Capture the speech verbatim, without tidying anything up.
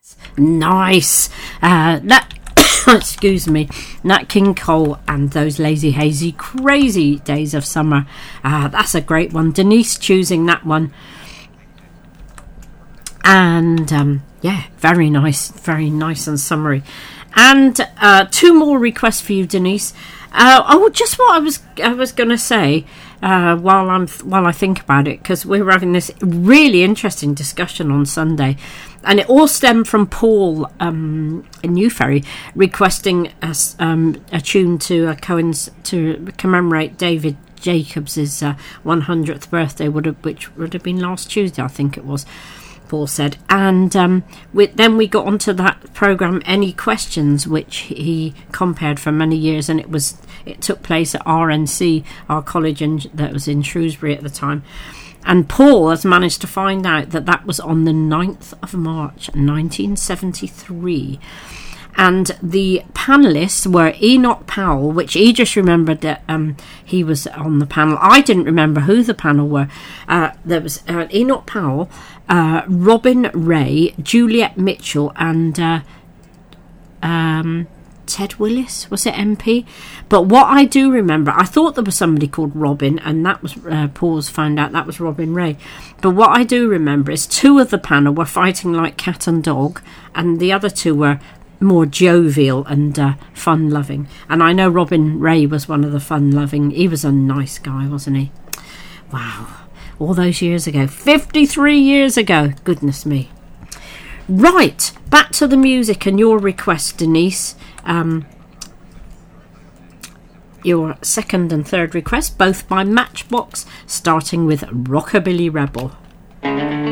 Nice. Uh, that excuse me, Nat King Cole and Those Lazy Hazy Crazy Days of Summer. Uh, that's a great one. Denise choosing that one. And um, yeah, very nice, very nice and summery. And uh, two more requests for you, Denise. Uh, oh, just what I was I was going to say uh, while I'm while I think about it, because we were having this really interesting discussion on Sunday, and it all stemmed from Paul um, in New Ferry requesting a, um, a tune to a coins to commemorate David Jacobs' uh, one hundredth birthday, would have, which would have been last Tuesday, I think it was. Paul said, and um, we, then we got onto that program, Any Questions, which he compared for many years, and it was it took place at R N C, our college in, that was in Shrewsbury at the time. And Paul has managed to find out that that was on the ninth of March nineteen seventy-three. And the panellists were Enoch Powell, which he just remembered that um, he was on the panel. I didn't remember who the panel were. Uh, there was uh, Enoch Powell, uh, Robin Ray, Juliet Mitchell, and uh, um, Ted Willis. Was it M P? But what I do remember, I thought there was somebody called Robin, and that was uh, Paul's found out that was Robin Ray. But what I do remember is two of the panel were fighting like cat and dog, and the other two were more jovial and uh, fun-loving. And I know Robin Ray was one of the fun-loving. He was a nice guy, wasn't he? Wow. All those years ago. fifty-three years ago. Goodness me. Right. Back to the music and your request, Denise. Um, your second and third request, both by Matchbox, starting with Rockabilly Rebel.